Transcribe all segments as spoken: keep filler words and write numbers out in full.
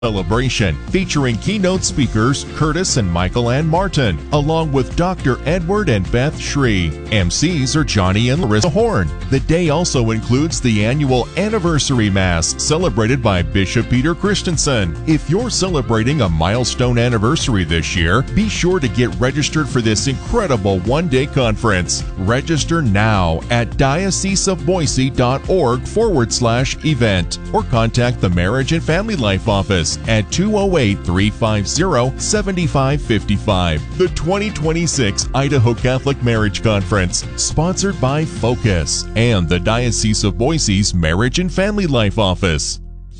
Celebration featuring keynote speakers Curtis and Michael Ann Martin, along with Doctor Edward and Beth Shree. M Cs are Johnny and Larissa Horn. The day also includes the annual Anniversary Mass celebrated by Bishop Peter Christensen. If you're celebrating a milestone anniversary this year, be sure to get registered for this incredible one-day conference. Register now at dioceseofboise.org forward slash event or contact the Marriage and Family Life Office at two oh eight, three five zero, seven five five five. The twenty twenty-six Idaho Catholic Marriage Conference, sponsored by Focus and the Diocese of Boise's Marriage and Family Life Office.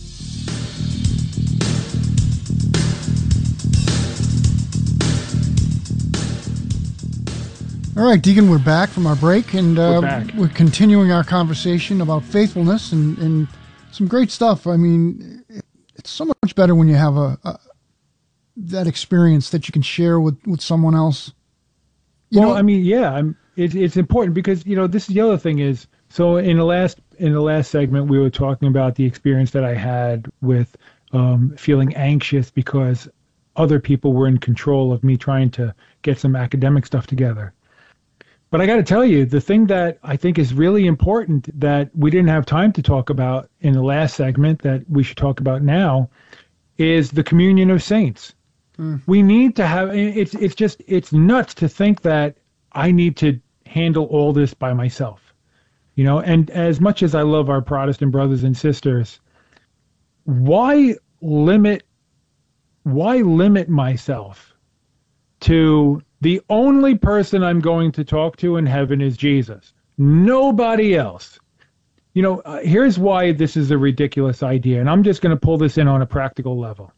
All right, Deacon, we're back from our break, and uh, we're, back. we're continuing our conversation about faithfulness and, and some great stuff. I mean, it's so much better when you have a, a that experience that you can share with, with someone else. You well, know? I mean, yeah, I'm, it, it's important because, you know, this is the other thing is, so in the last in the last segment, we were talking about the experience that I had with um, feeling anxious because other people were in control of me trying to get some academic stuff together. But I got to tell you, the thing that I think is really important that we didn't have time to talk about in the last segment that we should talk about now is the communion of saints. Mm. We need to have, it's it's just, it's nuts to think that I need to handle all this by myself. You know, and as much as I love our Protestant brothers and sisters, why limit, why limit myself to the only person I'm going to talk to in heaven is Jesus. Nobody else. You know, uh, here's why this is a ridiculous idea, and I'm just going to pull this in on a practical level.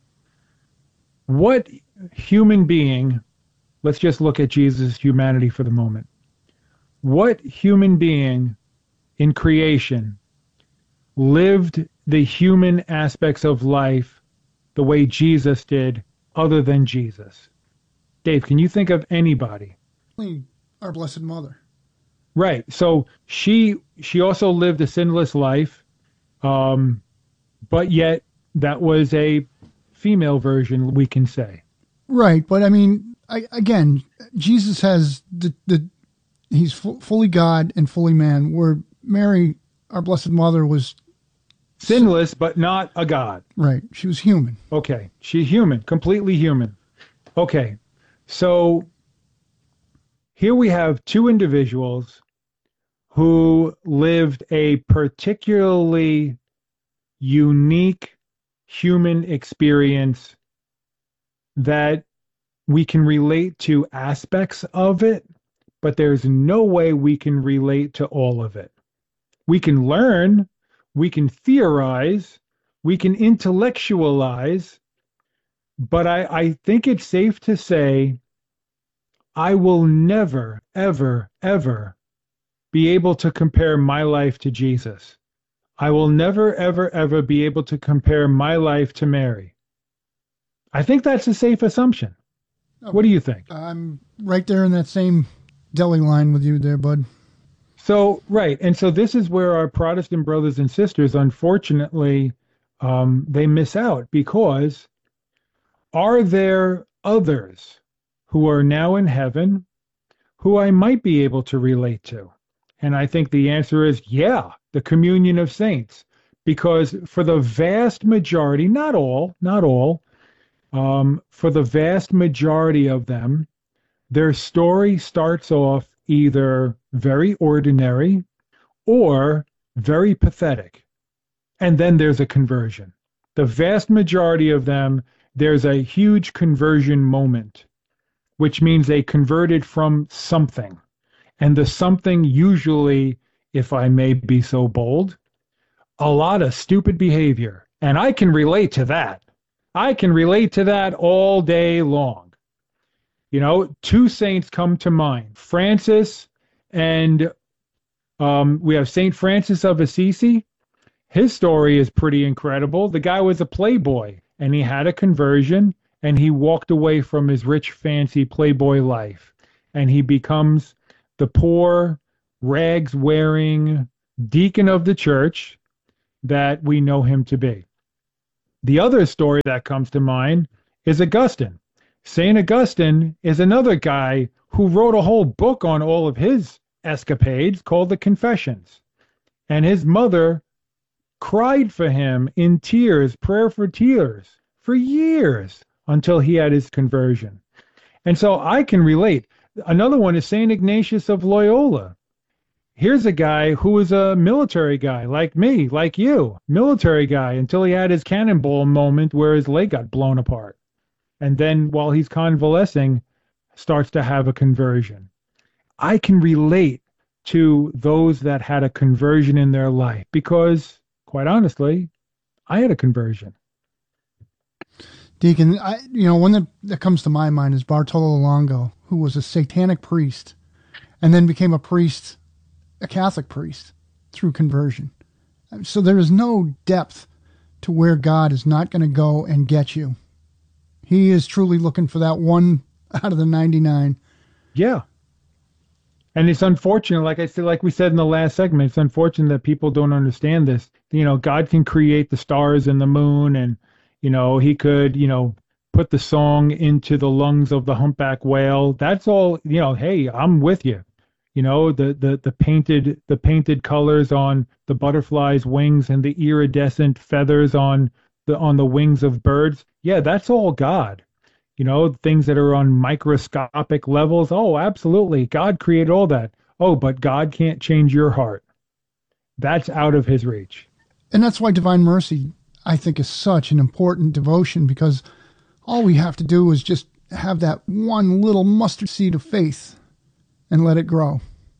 What human being, let's just look at Jesus' humanity for the moment. What human being in creation lived the human aspects of life the way Jesus did, other than Jesus? Dave, can you think of anybody? Our Blessed Mother. Right. So she she also lived a sinless life, um, but yet that was a female version, we can say. Right, but I mean, I, again, Jesus has the the he's fu- fully God and fully man. Where Mary, our Blessed Mother, was sinless, but not a god. Right. She was human. Okay. She's human, completely human. Okay. So here we have two individuals who lived a particularly unique human experience that we can relate to aspects of it, but there's no way we can relate to all of it. We can learn, we can theorize, we can intellectualize, but I, I think it's safe to say I will never, ever, ever be able to compare my life to Jesus. I will never, ever, ever be able to compare my life to Mary. I think that's a safe assumption. Oh, what do you think? I'm right there in that same deli line with you there, bud. So, right. And so this is where our Protestant brothers and sisters, unfortunately, um, they miss out, because are there others who are now in heaven who I might be able to relate to? And I think the answer is, yeah, the communion of saints. Because for the vast majority, not all, not all, um, for the vast majority of them, their story starts off either very ordinary or very pathetic. And then there's a conversion. The vast majority of them, there's a huge conversion moment, which means they converted from something. And the something usually, if I may be so bold, a lot of stupid behavior. And I can relate to that. I can relate to that all day long. You know, two saints come to mind, Francis and um, we have Saint Francis of Assisi. His story is pretty incredible. The guy was a playboy, and he had a conversion, and he walked away from his rich, fancy playboy life, and he becomes the poor, rags-wearing deacon of the church that we know him to be. The other story that comes to mind is Augustine. Saint Augustine is another guy who wrote a whole book on all of his escapades called the Confessions. And his mother cried for him in tears, prayer for tears, for years until he had his conversion. And so I can relate. Another one is Saint Ignatius of Loyola. Here's a guy who was a military guy, like me, like you, military guy, until he had his cannonball moment where his leg got blown apart. And then while he's convalescing, starts to have a conversion. I can relate to those that had a conversion in their life because, quite honestly, I had a conversion. Deacon, I, you know, one that, that comes to my mind is Bartolo Longo, who was a satanic priest and then became a priest, a Catholic priest, through conversion. So there is no depth to where God is not going to go and get you. He is truly looking for that one out of the ninety-nine. Yeah. And it's unfortunate, like I said, like we said in the last segment, it's unfortunate that people don't understand this. You know, God can create the stars and the moon, and, you know, he could, you know, put the song into the lungs of the humpback whale. That's all, you know, hey, I'm with you. You know, the, the, the painted the painted colors on the butterfly's wings and the iridescent feathers on the on the wings of birds. Yeah, that's all God. You know, things that are on microscopic levels. Oh, absolutely. God created all that. Oh, but God can't change your heart. That's out of his reach. And that's why Divine Mercy, I think, is such an important devotion, because all we have to do is just have that one little mustard seed of faith and let it grow.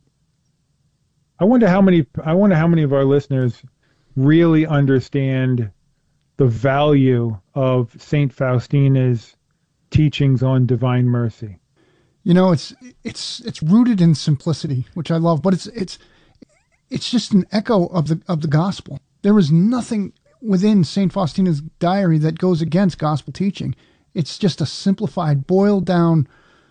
I wonder how many I wonder how many of our listeners really understand the value of Saint Faustina's teachings on Divine Mercy. You know, it's it's it's rooted in simplicity, which I love, but it's it's it's just an echo of the of the gospel. There is nothing within Saint Faustina's diary that goes against gospel teaching. It's just a simplified, boiled down.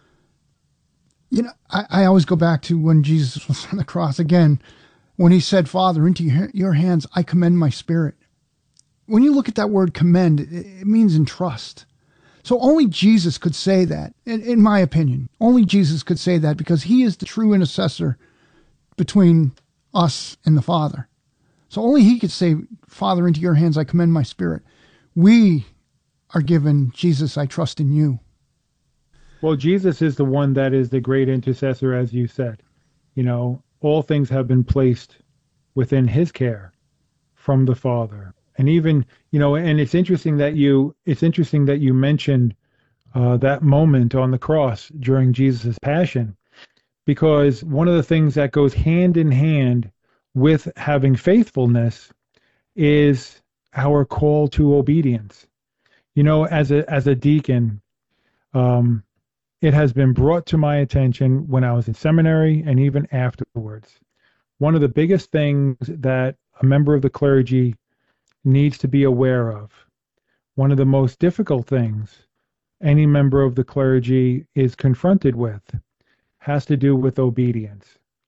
You know, I, I always go back to when Jesus was on the cross again, when he said, "Father, into your, your hands I commend my spirit." When you look at that word commend, it, it means entrust. So only Jesus could say that, in, in my opinion. Only Jesus could say that, because he is the true intercessor between us and the Father. So only he could say, "Father, into your hands I commend my spirit." We are given, "Jesus, I trust in you." Well, Jesus is the one that is the great intercessor, as you said. You know, all things have been placed within his care from the Father. And even, you know, and it's interesting that you, it's interesting that you mentioned uh, that moment on the cross during Jesus' passion, because one of the things that goes hand in hand with having faithfulness is our call to obedience. You know, as a as a deacon, um, it has been brought to my attention when I was in seminary and even afterwards. One of the biggest things that a member of the clergy needs to be aware of, one of the most difficult things any member of the clergy is confronted with, has to do with obedience.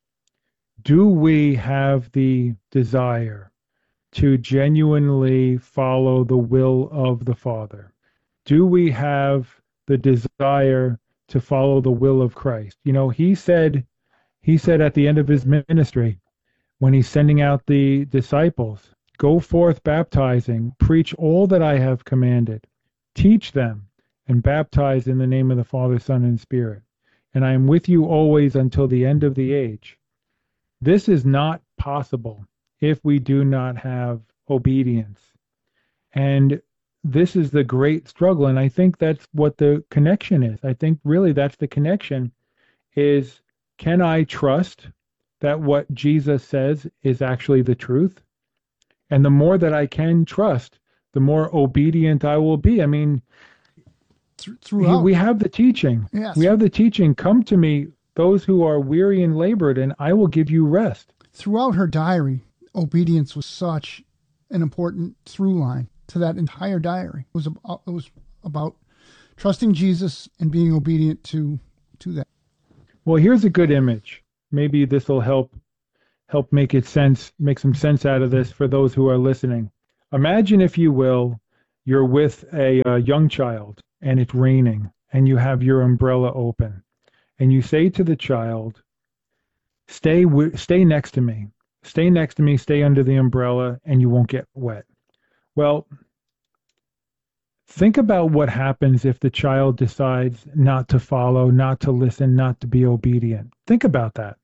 Do we have the desire to genuinely follow the will of the Father? Do we have the desire to follow the will of Christ? You know, he said, he said at the end of his ministry, when he's sending out the disciples, "Go forth baptizing, preach all that I have commanded, teach them, and baptize in the name of the Father, Son, and Spirit. And I am with you always until the end of the age." This is not possible if we do not have obedience. And this is the great struggle. And I think that's what the connection is. I think really that's the connection is, can I trust that what Jesus says is actually the truth? And the more that I can trust, the more obedient I will be. I mean, throughout, we have the teaching. Yes. We have the teaching. "Come to me, those who are weary and labored, and I will give you rest." Throughout her diary, obedience was such an important through line to that entire diary. It was about, it was about trusting Jesus and being obedient to to that. Well, here's a good image. Maybe this will help help make it sense, make some sense out of this for those who are listening. Imagine, if you will, You're with a, a young child and it's raining and you have your umbrella open and you say to the child, stay, w- stay next to me, stay next to me, stay under the umbrella and you won't get wet. Well, think about what happens if the child decides not to follow, not to listen, not to be obedient. Think about that.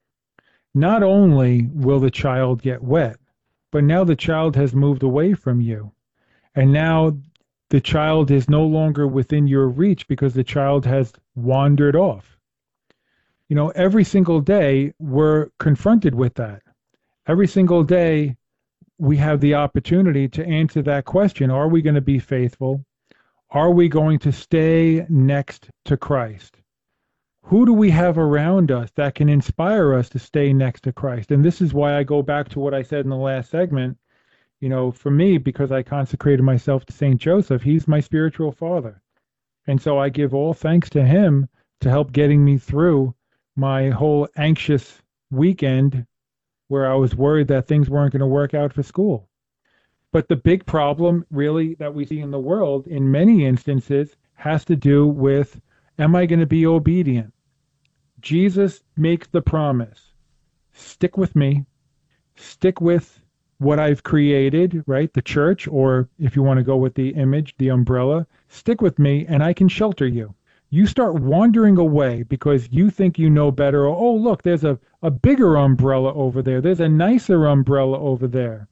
Not only will the child get wet, but now the child has moved away from you. And now the child is no longer within your reach because the child has wandered off. You know, every single day we're confronted with that. Every single day we have the opportunity to answer that question. Are we going to be faithful? Are we going to stay next to Christ? Who do we have around us that can inspire us to stay next to Christ? And this is why I go back to what I said in the last segment. You know, for me, because I consecrated myself to Saint Joseph, he's my spiritual father. And so I give all thanks to him to help getting me through my whole anxious weekend where I was worried that things weren't going to work out for school. But the big problem really that we see in the world in many instances has to do with, am I going to be obedient? Jesus makes the promise, stick with me, stick with what I've created, right? The church, or if you want to go with the image, the umbrella, stick with me and I can shelter you. You start wandering away because you think you know better. Or, oh, look, there's a, a bigger umbrella over there. There's a nicer umbrella over there.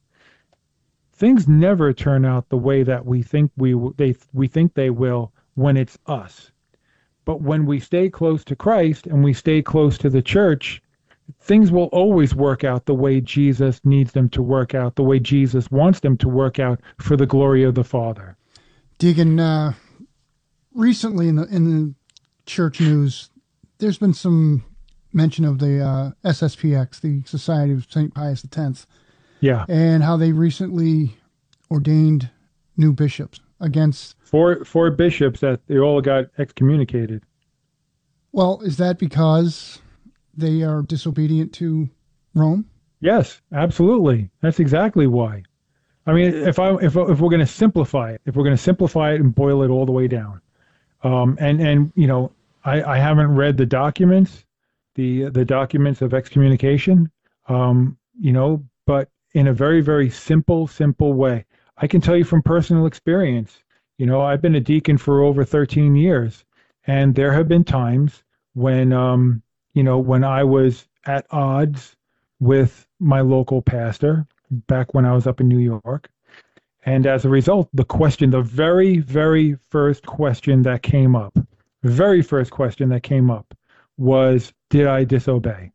Things never turn out the way that we think we they we think they will when it's us. But when we stay close to Christ and we stay close to the church, things will always work out the way Jesus needs them to work out, the way Jesus wants them to work out for the glory of the Father. Deacon, uh, recently in the in the church news, there's been some mention of the uh, S S P X, the Society of Saint Pius X. Yeah. And how they recently ordained new bishops against... Four, four bishops that they all got excommunicated. Well, is that because they are disobedient to Rome? Yes, absolutely. That's exactly why. I mean, if I if if we're going to simplify it, if we're going to simplify it and boil it all the way down, um, and and you know, I, I haven't read the documents, the the documents of excommunication, um, you know, but in a very very simple simple way, I can tell you from personal experience. You know, I've been a deacon for over thirteen years, and there have been times when, um, you know, when I was at odds with my local pastor back when I was up in New York. And as a result, the question, the very, very first question that came up, very first question that came up was, did I disobey?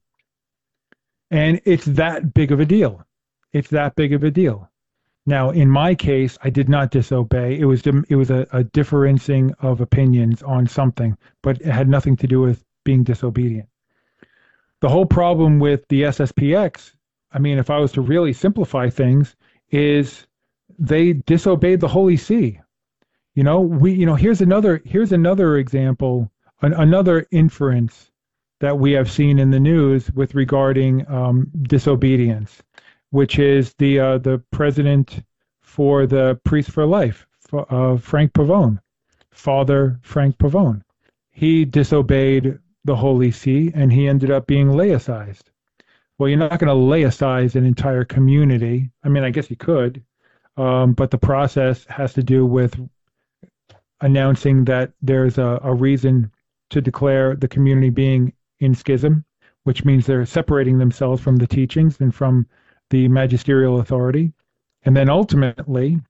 And it's that big of a deal. It's that big of a deal. Now, in my case, I did not disobey. It was it was a, a differencing of opinions on something, but it had nothing to do with being disobedient. The whole problem with the S S P X, I mean, if I was to really simplify things, is they disobeyed the Holy See. You know, we, you know, here's another, here's another example, an, another inference that we have seen in the news with regarding um, disobedience, which is the uh, the president for the Priest for Life, uh, Frank Pavone, Father Frank Pavone. He disobeyed the Holy See, and he ended up being laicized. Well, you're not going to laicize an entire community. I mean, I guess you could, um, but the process has to do with announcing that there's a, a reason to declare the community being in schism, which means they're separating themselves from the teachings and from the magisterial authority. And then ultimately,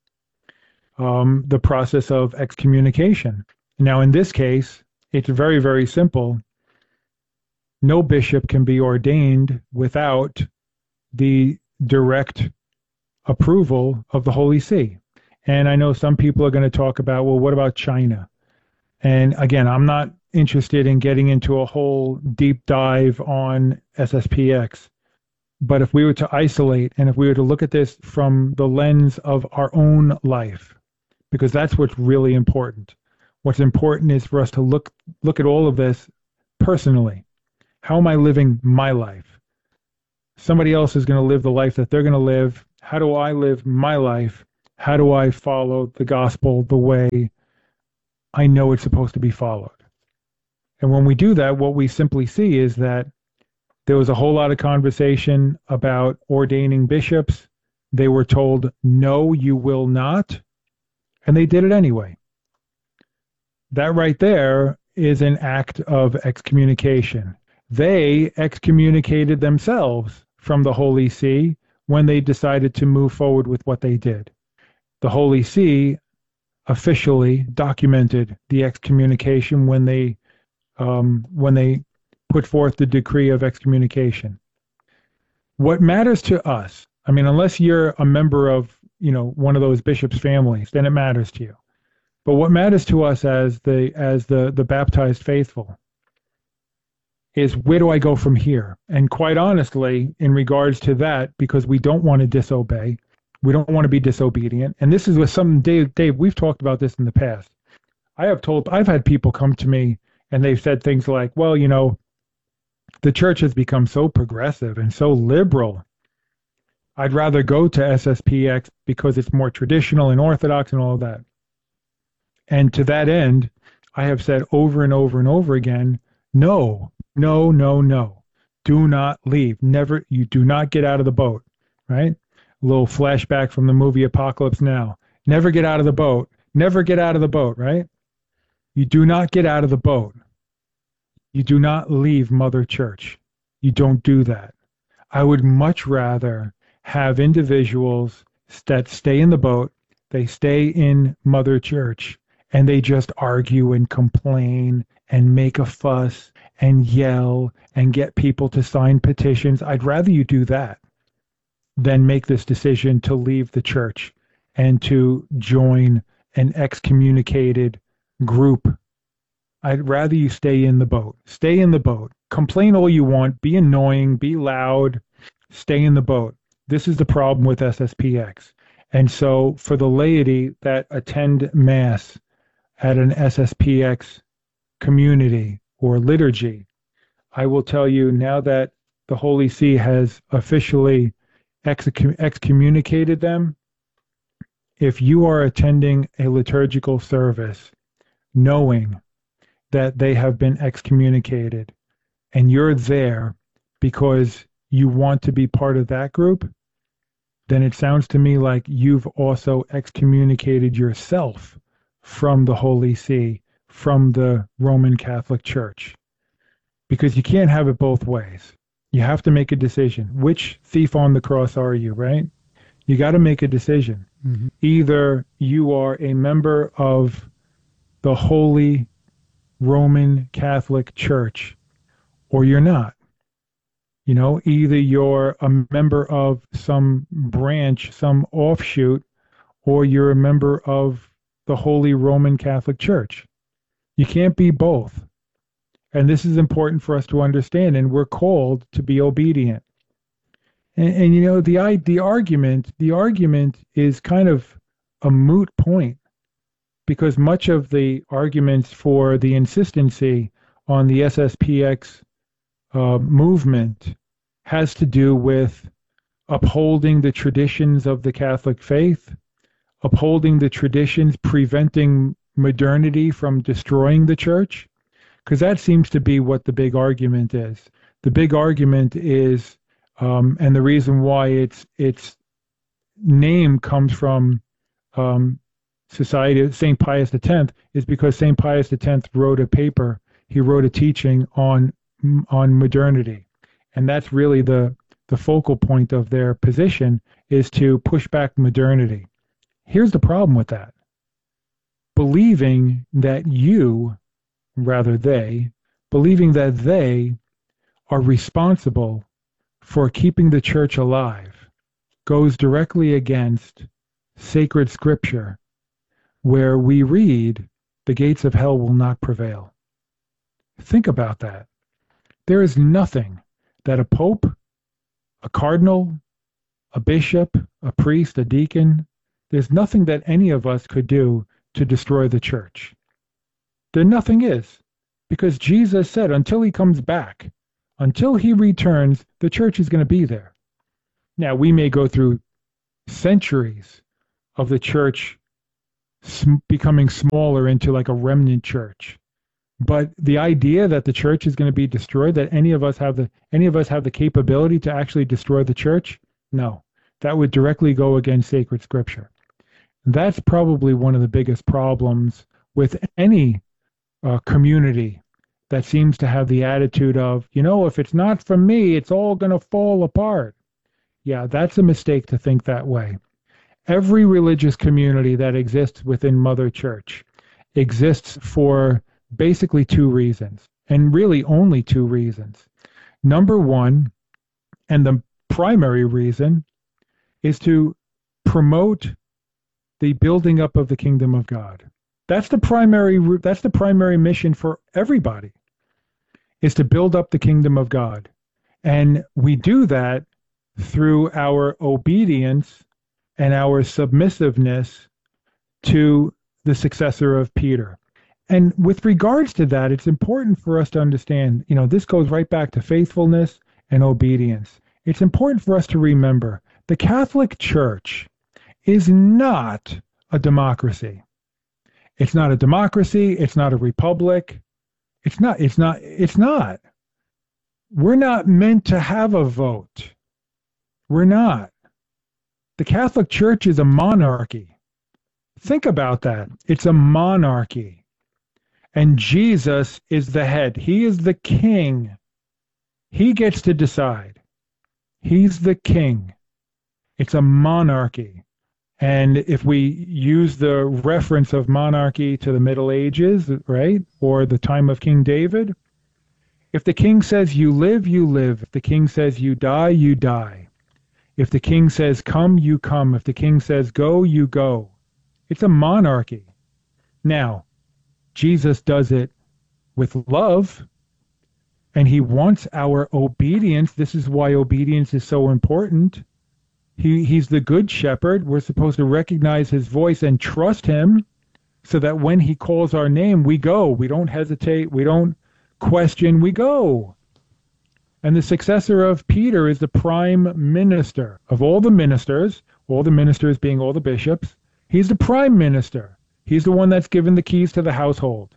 um, the process of excommunication. Now, in this case, it's very, very simple. No bishop can be ordained without the direct approval of the Holy See. And I know some people are going to talk about, well, what about China? And again, I'm not interested in getting into a whole deep dive on S S P X. But if we were to isolate and if we were to look at this from the lens of our own life, because that's what's really important. What's important is for us to look look at all of this personally. How am I living my life? Somebody else is going to live the life that they're going to live. How do I live my life? How do I follow the gospel the way I know it's supposed to be followed? And when we do that, what we simply see is that there was a whole lot of conversation about ordaining bishops. They were told, no, you will not. And they did it anyway. That right there is an act of excommunication. They excommunicated themselves from the Holy See when they decided to move forward with what they did. The Holy See officially documented the excommunication when they um, when they put forth the decree of excommunication. What matters to us, I mean, unless you're a member of, you know, one of those bishops' families, then it matters to you. But what matters to us as the as the the baptized faithful is, where do I go from here? And quite honestly, in regards to that, because we don't want to disobey, we don't want to be disobedient. And this is with something, Dave, Dave, we've talked about this in the past. I have told, I've had people come to me and they've said things like, well, you know, the church has become so progressive and so liberal. I'd rather go to S S P X because it's more traditional and orthodox and all of that. And to that end, I have said over and over and over again, no, no, no, no. Do not leave. Never, you do not get out of the boat, right? A little flashback from the movie Apocalypse Now. Never get out of the boat. Never get out of the boat, right? You do not get out of the boat. You do not leave Mother Church. You don't do that. I would much rather have individuals that stay in the boat, they stay in Mother Church, and they just argue and complain and make a fuss and yell and get people to sign petitions. I'd rather you do that than make this decision to leave the church and to join an excommunicated group. I'd rather you stay in the boat. Stay in the boat. Complain all you want. Be annoying. Be loud. Stay in the boat. This is the problem with S S P X. And so for the laity that attend Mass at an S S P X community or liturgy, I will tell you, now that the Holy See has officially excommunicated them, if you are attending a liturgical service knowing that they have been excommunicated and you're there because you want to be part of that group, then it sounds to me like you've also excommunicated yourself from the Holy See, from the Roman Catholic Church. Because you can't have it both ways. You have to make a decision. Which thief on the cross are you, right? You got to make a decision. Mm-hmm. Either you are a member of the Holy Roman Catholic Church or you're not. You know, either you're a member of some branch, some offshoot, or you're a member of the Holy Roman Catholic Church. You can't be both. And this is important for us to understand, and we're called to be obedient. And, and you know, the the argument, the argument is kind of a moot point, because much of the arguments for the insistency on the S S P X uh, movement has to do with upholding the traditions of the Catholic faith, upholding the traditions, preventing modernity from destroying the church. Because that seems to be what the big argument is. The big argument is, um, and the reason why its its name comes from um, Society Saint Pius X is because Saint Pius X wrote a paper. He wrote a teaching on on modernity, and that's really the the focal point of their position, is to push back modernity. Here's the problem with that: believing that you rather they, believing that they are responsible for keeping the church alive, goes directly against sacred scripture, where we read, the gates of hell will not prevail. Think about that. There is nothing that a pope, a cardinal, a bishop, a priest, a deacon, there's nothing that any of us could do to destroy the church. There nothing is, because Jesus said until he comes back, until he returns, the church is going to be there. Now, we may go through centuries of the church sm- becoming smaller into like a remnant church. But the idea that the church is going to be destroyed, that any of us have the any of us have the capability to actually destroy the church, no, that would directly go against sacred scripture. That's probably one of the biggest problems with any uh, community that seems to have the attitude of, you know, if it's not from me, it's all going to fall apart. Yeah, that's a mistake to think that way. Every religious community that exists within Mother Church exists for basically two reasons, and really only two reasons. Number one, and the primary reason, is to promote the building up of the kingdom of God. That's the primary that's the primary mission for everybody, is to build up the kingdom of God. And we do that through our obedience and our submissiveness to the successor of Peter. And with regards to that, it's important for us to understand, you know, this goes right back to faithfulness and obedience. It's important for us to remember the Catholic Church is not a democracy. It's not a democracy. It's not a republic. It's not, it's not, it's not. We're not meant to have a vote. We're not. The Catholic Church is a monarchy. Think about that. It's a monarchy. And Jesus is the head. He is the king. He gets to decide. He's the king. It's a monarchy. And if we use the reference of monarchy to the Middle Ages, right, or the time of King David, if the king says you live, you live. If the king says you die, you die. If the king says come, you come. If the king says go, you go. It's a monarchy. Now, Jesus does it with love, and he wants our obedience. This is why obedience is so important. He, he's the good shepherd. We're supposed to recognize his voice and trust him so that when he calls our name, we go. We don't hesitate. We don't question. We go. And the successor of Peter is the prime minister of all the ministers, all the ministers being all the bishops. He's the prime minister. He's the one that's given the keys to the household.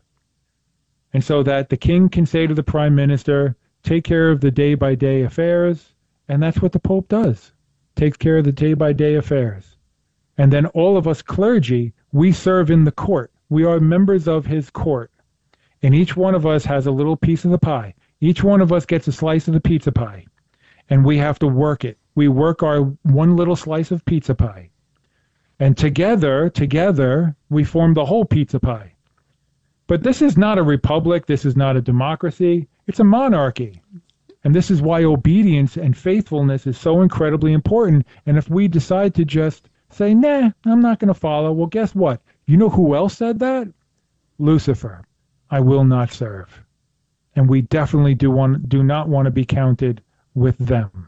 And so that the king can say to the prime minister, take care of the day-by-day affairs. And that's what the Pope does. Takes care of the day-by-day affairs. And then all of us clergy, we serve in the court. We are members of his court. And each one of us has a little piece of the pie. Each one of us gets a slice of the pizza pie. And we have to work it. We work our one little slice of pizza pie. And together, together, we form the whole pizza pie. But this is not a republic. This is not a democracy. It's a monarchy. And this is why obedience and faithfulness is so incredibly important. And if we decide to just say, nah, I'm not going to follow, well, guess what? You know who else said that? Lucifer. I will not serve. And we definitely do want do not want to be counted with them.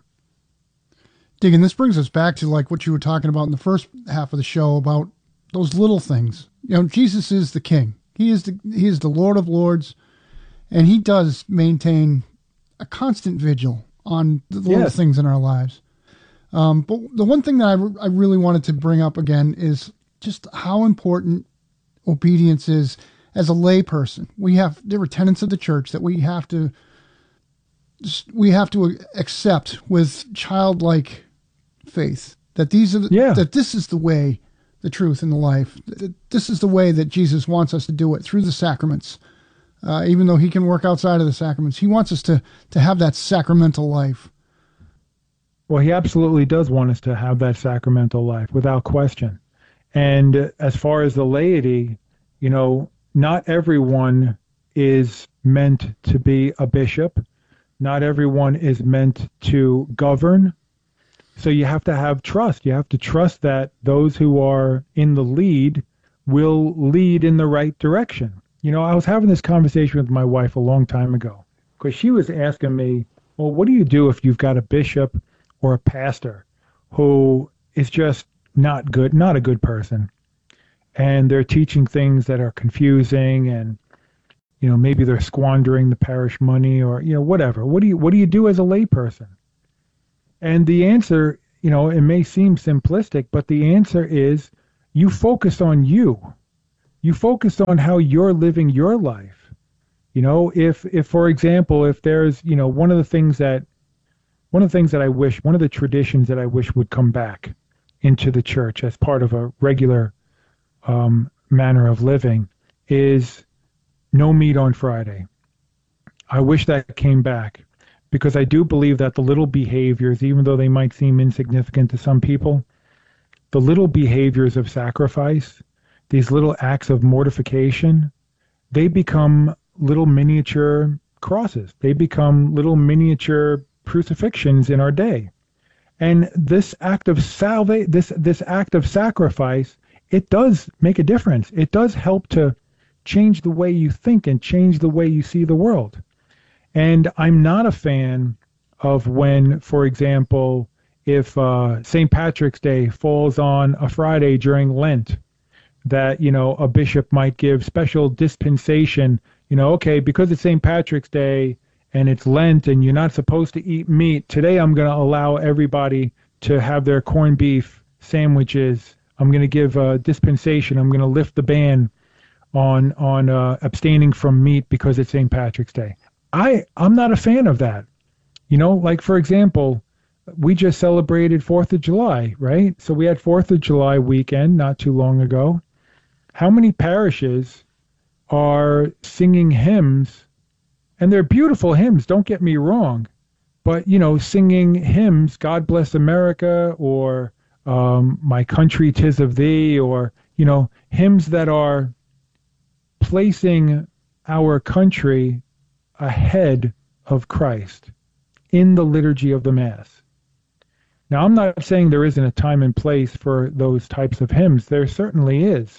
Diggin, this brings us back to like what you were talking about in the first half of the show about those little things. You know, Jesus is the king. He is the he is the Lord of Lords, and he does maintain a constant vigil on the little yes. things in our lives. Um, but the one thing that I, re- I really wanted to bring up again is just how important obedience is as a lay person. We have, there are tenets of the church that we have to, we have to accept with childlike faith, that these are, the, yeah. that this is the way, the truth, and the life. That this is the way that Jesus wants us to do it, through the sacraments. Uh, even though he can work outside of the sacraments, he wants us to, to have that sacramental life. Well, he absolutely does want us to have that sacramental life, without question. And as far as the laity, you know, not everyone is meant to be a bishop. Not everyone is meant to govern. So you have to have trust. You have to trust that those who are in the lead will lead in the right direction. You know, I was having this conversation with my wife a long time ago, because she was asking me, well, what do you do if you've got a bishop or a pastor who is just not good, not a good person, and they're teaching things that are confusing, and, you know, maybe they're squandering the parish money, or, you know, whatever. What do you, what do you do as a layperson? And the answer, you know, it may seem simplistic, but the answer is you focus on you. You focus on how you're living your life. You know, if, if, for example, if there's, you know, one of the things that, one of the things that I wish, one of the traditions that I wish would come back into the church as part of a regular um, manner of living is no meat on Friday. I wish that came back, because I do believe that the little behaviors, even though they might seem insignificant to some people, the little behaviors of sacrifice, these little acts of mortification, they become little miniature crosses. They become little miniature crucifixions in our day. And this act of salva- this this act of sacrifice, it does make a difference. It does help to change the way you think and change the way you see the world. And I'm not a fan of when, for example, if uh, Saint Patrick's Day falls on a Friday during Lent, that, you know, a bishop might give special dispensation, you know, okay, because it's Saint Patrick's Day and it's Lent and you're not supposed to eat meat, today I'm going to allow everybody to have their corned beef sandwiches. I'm going to give a dispensation. I'm going to lift the ban on on uh, abstaining from meat because it's Saint Patrick's Day. I, I'm not a fan of that. You know, like, for example, we just celebrated fourth of July, right? So we had fourth of July weekend not too long ago. How many parishes are singing hymns? And they're beautiful hymns, don't get me wrong. But, you know, singing hymns, God Bless America, or um, My Country 'Tis of Thee, or, you know, hymns that are placing our country ahead of Christ in the liturgy of the Mass. Now, I'm not saying there isn't a time and place for those types of hymns. There certainly is.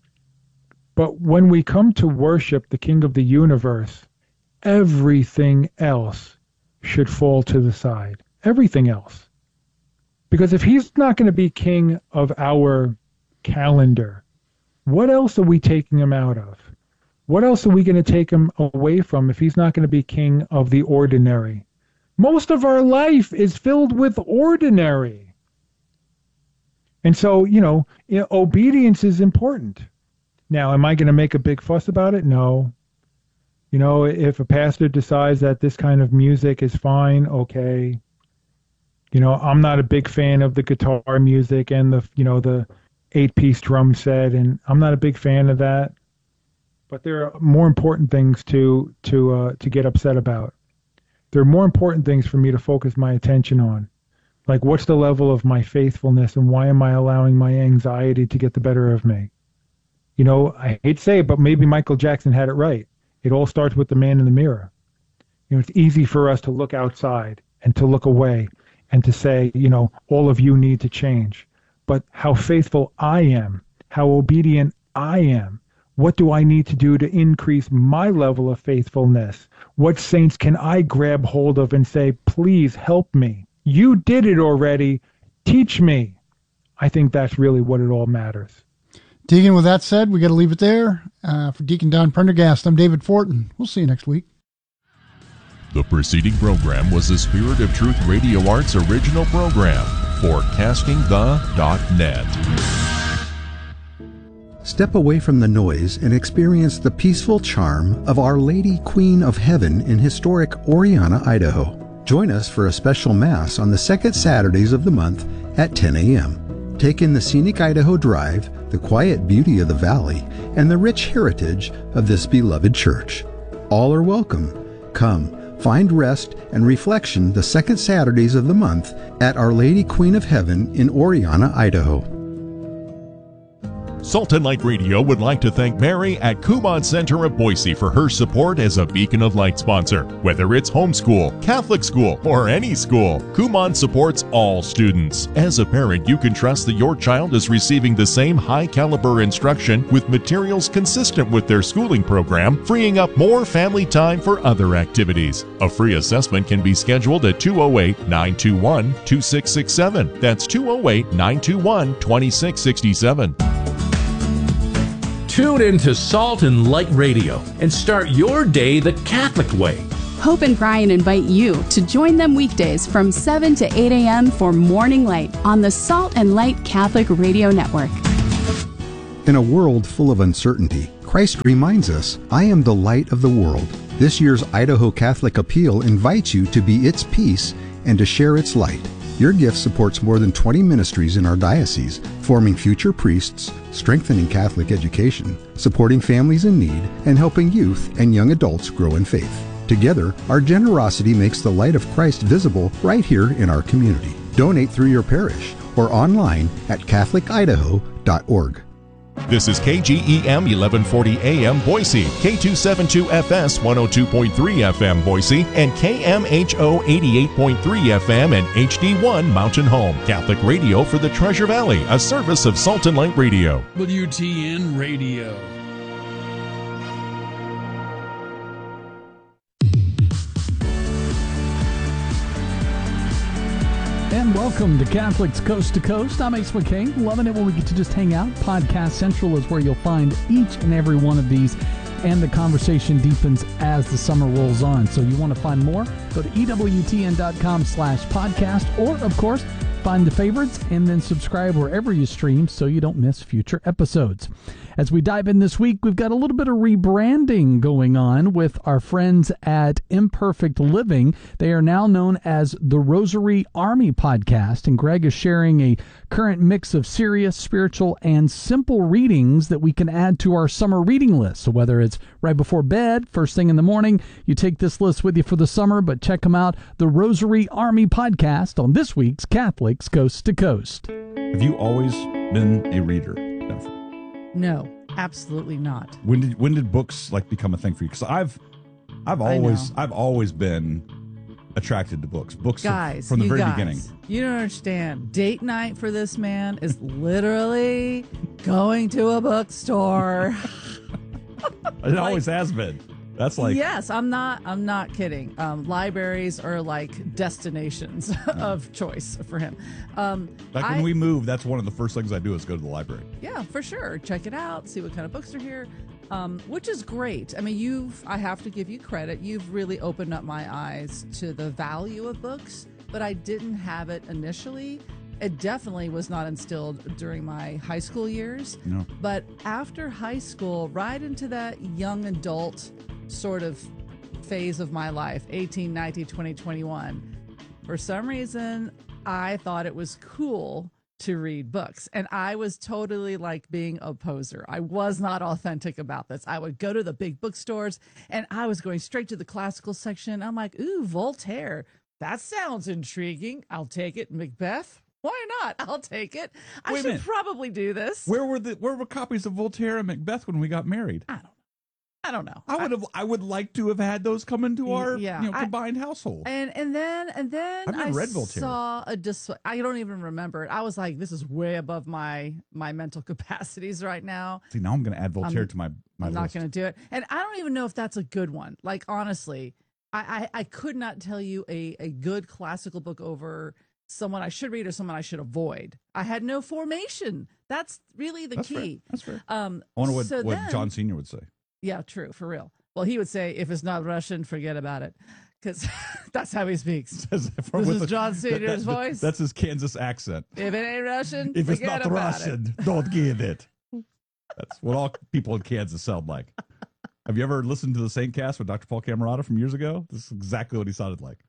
But when we come to worship the King of the universe, everything else should fall to the side. Everything else. Because if he's not going to be king of our calendar, what else are we taking him out of? What else are we going to take him away from if he's not going to be king of the ordinary? Most of our life is filled with ordinary. And so, you know, you know, obedience is important. Now, am I going to make a big fuss about it? No. You know, if a pastor decides that this kind of music is fine, okay. You know, I'm not a big fan of the guitar music and the, you know, the eight-piece drum set, and I'm not a big fan of that. But there are more important things to to uh, to get upset about. There are more important things for me to focus my attention on. Like, what's the level of my faithfulness, and why am I allowing my anxiety to get the better of me? You know, I hate to say it, but maybe Michael Jackson had it right. It all starts with the man in the mirror. You know, it's easy for us to look outside and to look away and to say, you know, all of you need to change. But how faithful I am, how obedient I am, what do I need to do to increase my level of faithfulness? What saints can I grab hold of and say, please help me? You did it already. Teach me. I think that's really what it all matters. Deacon, with that said, we got to leave it there. Uh, for Deacon Don Prendergast, I'm David Fortin. We'll see you next week. The preceding program was a Spirit of Truth Radio Arts original program for casting the dot net. Step away from the noise and experience the peaceful charm of Our Lady Queen of Heaven in historic Oriana, Idaho. Join us for a special Mass on the second Saturdays of the month at ten a.m. Take in the scenic Idaho Drive, the quiet beauty of the valley, and the rich heritage of this beloved church. All are welcome. Come, find rest and reflection the second Saturdays of the month at Our Lady Queen of Heaven in Oriana, Idaho. Salt and Light Radio would like to thank Mary at Kumon Center of Boise for her support as a Beacon of Light sponsor. Whether it's homeschool, Catholic school, or any school, Kumon supports all students. As a parent, you can trust that your child is receiving the same high-caliber instruction with materials consistent with their schooling program, freeing up more family time for other activities. A free assessment can be scheduled at two oh eight, nine two one, two six six seven. That's two oh eight, nine two one, two six six seven. Tune into Salt and Light Radio and start your day the Catholic way. Hope and Brian invite you to join them weekdays from seven to eight a.m. for Morning Light on the Salt and Light Catholic Radio Network. In a world full of uncertainty, Christ reminds us, I am the light of the world. This year's Idaho Catholic Appeal invites you to be its peace and to share its light. Your gift supports more than twenty ministries in our diocese, forming future priests, strengthening Catholic education, supporting families in need, and helping youth and young adults grow in faith. Together, our generosity makes the light of Christ visible right here in our community. Donate through your parish or online at catholic idaho dot org. This is K G E M eleven forty A M Boise, K two seventy-two F S one oh two point three F M Boise, and K M H O eighty-eight point three F M and H D one Mountain Home. Catholic radio for the Treasure Valley, a service of Salt and Light Radio. W T N Radio. And welcome to Catholics Coast to Coast. I'm Ace McCain, loving it when we get to just hang out. Podcast Central is where you'll find each and every one of these, and the conversation deepens as the summer rolls on. So you want to find more? Go to E W T N dot com slash podcast, or, of course, find the favorites and then subscribe wherever you stream so you don't miss future episodes. As we dive in this week, we've got a little bit of rebranding going on with our friends at Imperfect Living. They are now known as the Rosary Army Podcast, and Greg is sharing a current mix of serious, spiritual, and simple readings that we can add to our summer reading list. So whether it's right before bed, first thing in the morning, you take this list with you for the summer, but check them out, the Rosary Army Podcast, on this week's Catholics Coast to Coast. Have you always been a reader, Jennifer? No, absolutely not. When did when did books like become a thing for you? Because I've I've always I've always been attracted to books. Books Guys, from the you very guys, beginning. You don't understand. Date night for this man is literally going to a bookstore. It like, always has been. That's like yes, I'm not. I'm not kidding. Um, libraries are like destinations of choice for him. Um, like when I, we move, that's one of the first things I do is go to the library. Yeah, for sure. Check it out. See what kind of books are here, um, which is great. I mean, you've. I have to give you credit. You've really opened up my eyes to the value of books, but I didn't have it initially. It definitely was not instilled during my high school years. No. But after high school, right into that young adult sort of phase of my life, eighteen, nineteen, twenty, twenty-one, for some reason, I thought it was cool to read books. And I was totally like being a poser. I was not authentic about this. I would go to the big bookstores and I was going straight to the classical section. I'm like, ooh, Voltaire. That sounds intriguing. I'll take it. Macbeth. Why not? I'll take it. I Wait should probably do this. Where were the where were copies of Voltaire and Macbeth when we got married? I don't know. I don't know. I would have. I would like to have had those come into our yeah, you know, I, combined household. And and then and then I've never I read Voltaire. saw a dis. I don't even remember it. I was like, this is way above my my mental capacities right now. See, now I'm going to add Voltaire I'm, to my my I'm list. not going to do it. And I don't even know if that's a good one. Like honestly, I I, I could not tell you a a good classical book over someone I should read or someone I should avoid. I had no formation. That's really the That's key. Fair. That's fair. Um, I wonder what, so what then, John Senior would say. Yeah, true, for real. Well, he would say, if it's not Russian, forget about it. Because that's how he speaks. This is John Senior's that, that, voice. That's his Kansas accent. If it ain't Russian, if forget it's not about Russian, it. don't get it. That's what all people in Kansas sound like. Have you ever listened to the Saint Cast with Doctor Paul Camerata from years ago? This is exactly what he sounded like.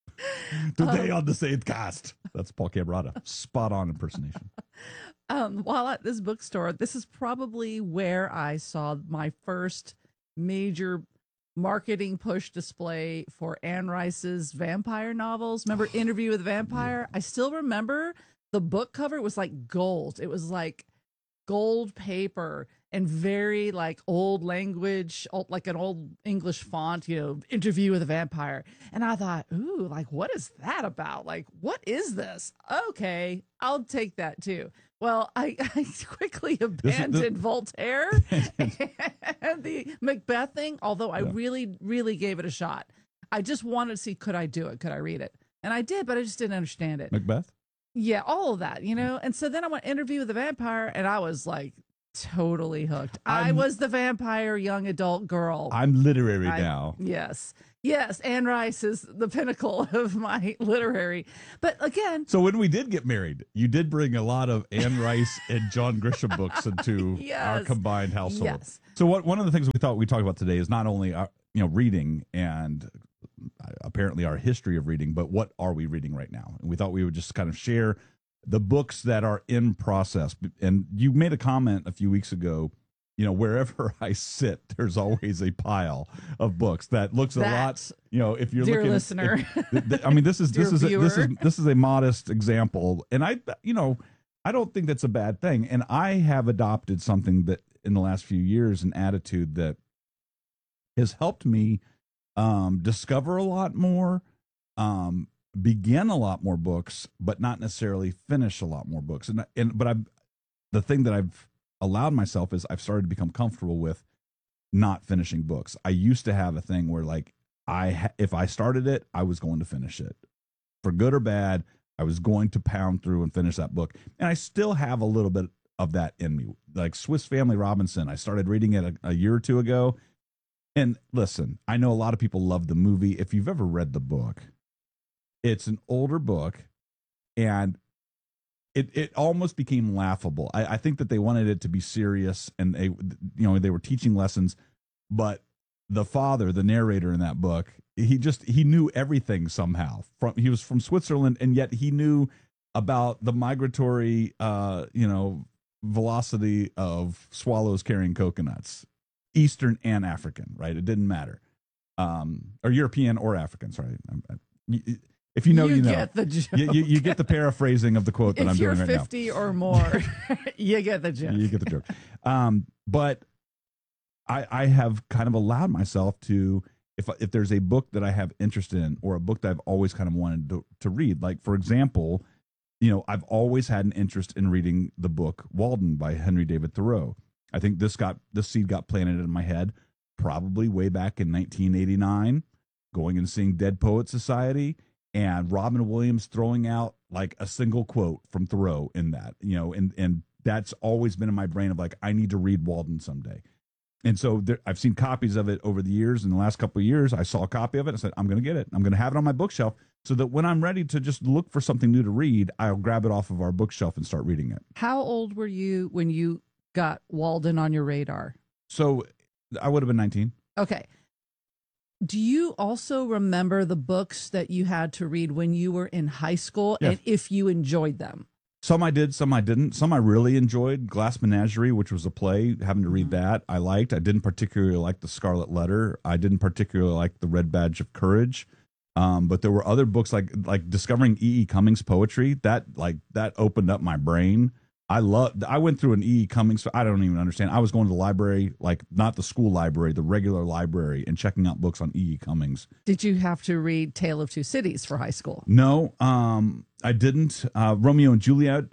Today um, on the Saint Cast. That's Paul Camerata. Spot on impersonation. Um, while at this bookstore, this is probably where I saw my first major marketing push display for Anne Rice's vampire novels. Remember Interview with a Vampire? I still remember the book cover was like gold. It was like gold paper and very like old language, like an old English font, you know, Interview with a Vampire. And I thought, ooh, like, what is that about? Like, what is this? Okay, I'll take that too. Well, I, I quickly abandoned this, this, Voltaire and the Macbeth thing, although I yeah. really, really gave it a shot. I just wanted to see, could I do it? Could I read it? And I did, but I just didn't understand it. Macbeth? Yeah, all of that, you know? And so then I went Interview with the Vampire, and I was like totally hooked. I'm, I was the vampire young adult girl. I'm literary I, now. Yes. Yes, Anne Rice is the pinnacle of my literary. But again... So when we did get married, you did bring a lot of Anne Rice and John Grisham books into yes. our combined household. Yes. So what, one of the things we thought we'd talk about today is not only our, you know, reading and apparently our history of reading, but what are we reading right now? And we thought we would just kind of share the books that are in process. And you made a comment a few weeks ago, you know, wherever I sit, there's always a pile of books that looks that, a lot, you know, if you're dear looking, listener, if, I mean, this is, this is, a, this is, this is a modest example. And I, you know, I don't think that's a bad thing. And I have adopted something that in the last few years, an attitude that has helped me um, discover a lot more, um, begin a lot more books, but not necessarily finish a lot more books. And, and, but I've, the thing that I've allowed myself is I've started to become comfortable with not finishing books. I used to have a thing where like, I, ha- if I started it, I was going to finish it for good or bad. I was going to pound through and finish that book. And I still have a little bit of that in me. Like Swiss Family Robinson, I started reading it a, a year or two ago. And listen, I know a lot of people love the movie. If you've ever read the book, it's an older book, and it it almost became laughable. I, I think that they wanted it to be serious, and they, you know, they were teaching lessons, but the father, the narrator in that book, he just he knew everything somehow. From he was from Switzerland, and yet he knew about the migratory, uh, you know, velocity of swallows carrying coconuts, Eastern and African, right? It didn't matter, um, or European or African. Sorry. If you know, you, you know. Get the joke. You, you, you get the paraphrasing of the quote that if I'm doing right now. If you're fifty or more, you get the joke. You get the joke. Um, but I, I have kind of allowed myself to, if if there's a book that I have interest in, or a book that I've always kind of wanted to, to read, like for example, you know, I've always had an interest in reading the book Walden by Henry David Thoreau. I think this got this seed got planted in my head probably way back in nineteen eighty-nine, going and seeing Dead Poets Society, and Robin Williams throwing out like a single quote from Thoreau in that, you know, and and that's always been in my brain of like, I need to read Walden someday. And so there, I've seen copies of it over the years. In the last couple of years, I saw a copy of it. I said, I'm going to get it. I'm going to have it on my bookshelf so that when I'm ready to just look for something new to read, I'll grab it off of our bookshelf and start reading it. How old were you when you got Walden on your radar? So I would have been nineteen. Okay. Do you also remember the books that you had to read when you were in high school, Yeah. and if you enjoyed them? Some I did, some I didn't. Some I really enjoyed. Glass Menagerie, which was a play, having to read Mm-hmm. that, I liked. I didn't particularly like The Scarlet Letter. I didn't particularly like The Red Badge of Courage. Um, but there were other books like like discovering E E. Cummings poetry. That like that opened up my brain. I loved. I went through an E E. Cummings. I don't even understand. I was going to the library, like not the school library, the regular library, and checking out books on E E. Cummings. Did you have to read Tale of Two Cities for high school? No, um, I didn't. Uh, Romeo and Juliet,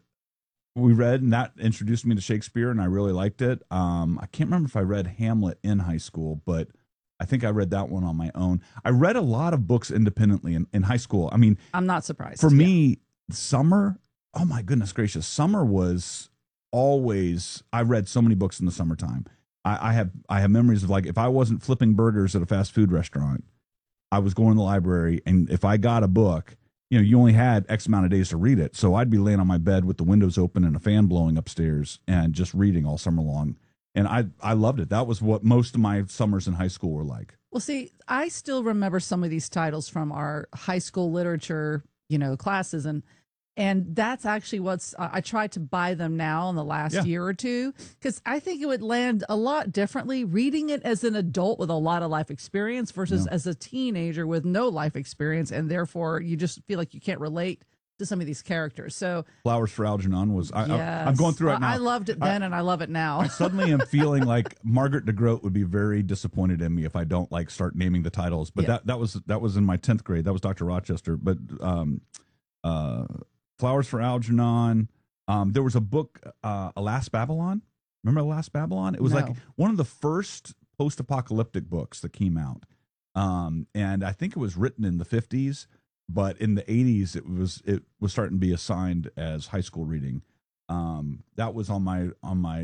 we read, and that introduced me to Shakespeare, and I really liked it. Um, I can't remember if I read Hamlet in high school, but I think I read that one on my own. I read a lot of books independently in, in high school. I mean, I'm not surprised. For Yeah. me, summer, oh my goodness gracious, summer was always, I read so many books in the summertime. I, I have I have memories of like, if I wasn't flipping burgers at a fast food restaurant, I was going to the library, and if I got a book, you know, you only had X amount of days to read it. So I'd be laying on my bed with the windows open and a fan blowing upstairs and just reading all summer long. And I, I loved it. That was what most of my summers in high school were like. Well, see, I still remember some of these titles from our high school literature, you know, classes, and and that's actually what's uh, I tried to buy them now in the last Yeah. year or two, because I think it would land a lot differently reading it as an adult with a lot of life experience versus Yeah. as a teenager with no life experience, and therefore you just feel like you can't relate to some of these characters. So Flowers for Algernon was, I, yes. I, I'm going through it Well, now. I loved it then, I, and I love it now. I suddenly am feeling like Margaret de Groot would be very disappointed in me if I don't like start naming the titles. But Yeah. that, that was that was in my tenth grade. That was Doctor Rochester. But um, uh, Flowers for Algernon. Um, there was a book, uh, Alas Babylon. Remember Alas Babylon? It was No. like one of the first post-apocalyptic books that came out. Um, and I think it was written in the fifties. But in the eighties, it was it was starting to be assigned as high school reading. Um, that was on my on my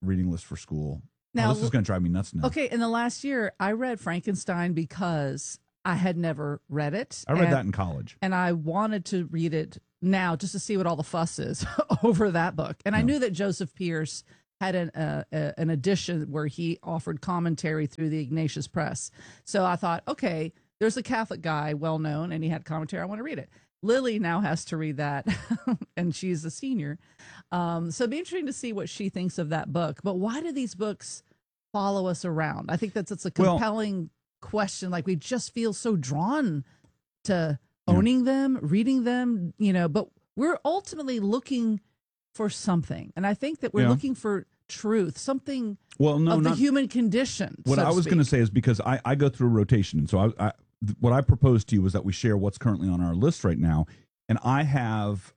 reading list for school. Now, oh, this is going to drive me nuts now. Okay, in the last year, I read Frankenstein because I had never read it. I read and, that in college. And I wanted to read it now just to see what all the fuss is over that book. And yeah. I knew that Joseph Pierce had an, uh, uh, an edition where he offered commentary through the Ignatius Press. So I thought, okay, there's a Catholic guy, well-known, and he had commentary. I want to read it. Lily now has to read that, and she's a senior. Um, so it'd be interesting to see what she thinks of that book. But why do these books follow us around? I think that's it's a compelling well, question. Like, we just feel so drawn to owning yeah. them, reading them, you know, but we're ultimately looking for something. And I think that we're yeah. looking for truth, something well, no, of the not, human condition. What so I was going to say is because I, I go through a rotation. And so I, I what I proposed to you was that we share what's currently on our list right now. And I have,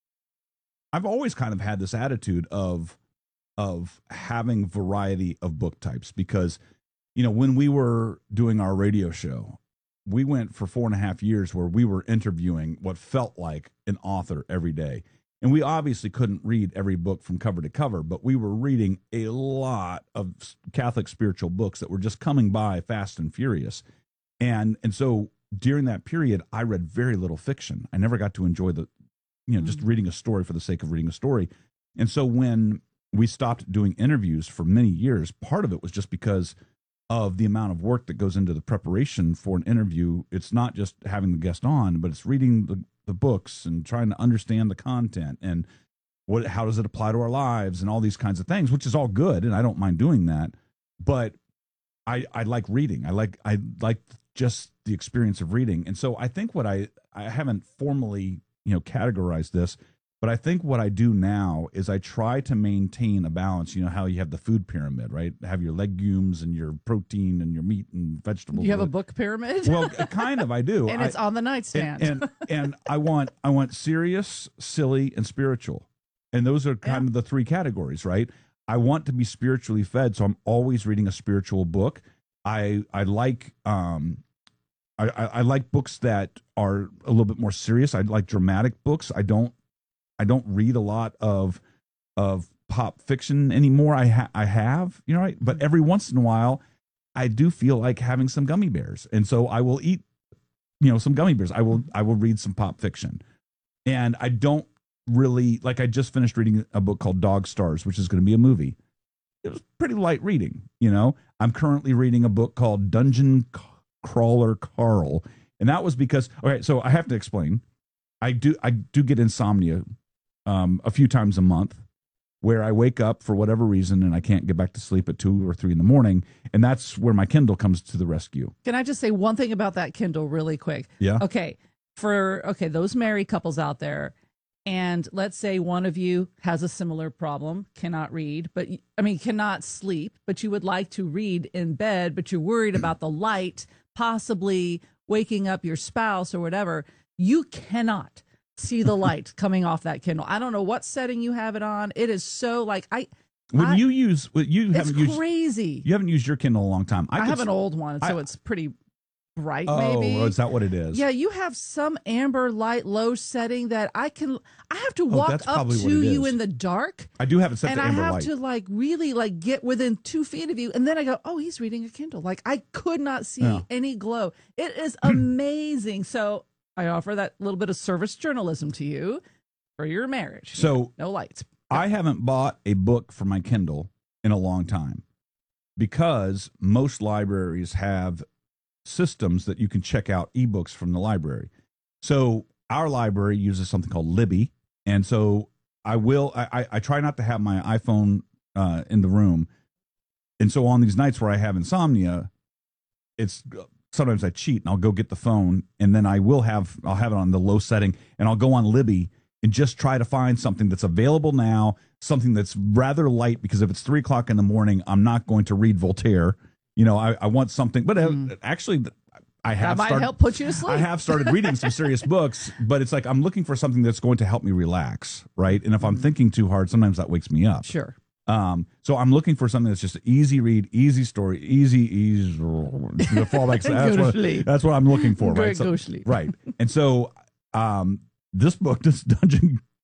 I've always kind of had this attitude of, of having variety of book types because, you know, when we were doing our radio show, we went for four and a half years where we were interviewing what felt like an author every day. And we obviously couldn't read every book from cover to cover, but we were reading a lot of Catholic spiritual books that were just coming by fast and furious. And and so during that period, I read very little fiction. I never got to enjoy the, you know, mm-hmm. just reading a story for the sake of reading a story. And so when we stopped doing interviews for many years, part of it was just because of the amount of work that goes into the preparation for an interview. It's not just having the guest on, but it's reading the, the books and trying to understand the content and what how does it apply to our lives and all these kinds of things, which is all good, and I don't mind doing that. But I I like reading. I like I like just the experience of reading. And so I think what I I haven't formally, you know, categorized this, but I think what I do now is I try to maintain a balance. You know how you have the food pyramid, right? Have your legumes and your protein and your meat and vegetables. You have a book pyramid? Well, kind of, I do. And it's I, on the nightstand. And, and, and I want I want serious, silly, and spiritual. And those are kind yeah. of the three categories, right? I want to be spiritually fed, so I'm always reading a spiritual book. I I like um I, I like books that are a little bit more serious. I like dramatic books. I don't I don't read a lot of of pop fiction anymore. I ha- I have, you know, right? But every once in a while, I do feel like having some gummy bears, and so I will eat, you know, some gummy bears. I will I will read some pop fiction, and I don't really like. I just finished reading a book called Dog Stars, which is going to be a movie. It was pretty light reading, you know. I'm currently reading a book called Dungeon Crawler Carl, and that was because okay. So I have to explain. I do I do get insomnia um, a few times a month, where I wake up for whatever reason and I can't get back to sleep at two or three in the morning, and that's where my Kindle comes to the rescue. Can I just say one thing about that Kindle really quick? Yeah. Okay, for okay those married couples out there, and let's say one of you has a similar problem, cannot read, but I mean cannot sleep, but you would like to read in bed, but you're worried about the light possibly waking up your spouse or whatever. You cannot see the light coming off that Kindle. I don't know what setting you have it on. It is so like I. When I, you use, you it's haven't used crazy. You haven't used your Kindle in a long time. I, I have could, an old one, so I, it's pretty bright. Oh, maybe. is that what it is? Yeah, you have some amber light low setting that I can. I have to walk oh, up to you in the dark. I do have it set and to amber light. And I have light. to like really like get within two feet of you, and then I go, oh, he's reading a Kindle. Like I could not see yeah. any glow. It is amazing. So. I offer that little bit of service journalism to you for your marriage. So no lights. I haven't bought a book for my Kindle in a long time because most libraries have systems that you can check out ebooks from the library. So our library uses something called Libby. And so I will, I, I, I try not to have my iPhone uh, in the room. And so on these nights where I have insomnia, it's sometimes I cheat and I'll go get the phone, and then I will have I'll have it on the low setting, and I'll go on Libby and just try to find something that's available now, something that's rather light, because if it's three o'clock in the morning, I'm not going to read Voltaire. You know, I, I want something, but mm. actually I have that might started, help put you to sleep. I have started reading some serious books, but it's like I'm looking for something that's going to help me relax, right? And if I'm thinking too hard, sometimes that wakes me up. Sure. Um, so I'm looking for something that's just an easy read, easy story, easy, easy. The fallback. That's what, that's what I'm looking for, right? Go So, sleep. Right. And so, um, this book, this Dungeon